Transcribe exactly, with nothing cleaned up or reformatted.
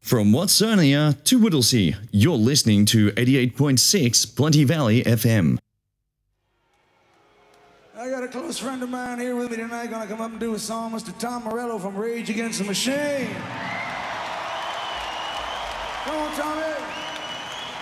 From Watsonia to Whittlesea, you're listening to eighty-eight point six Plenty Valley F M. I got a close friend of mine here with me tonight, gonna come up and do a song, Mister Tom Morello from Rage Against the Machine. Come on, Tommy.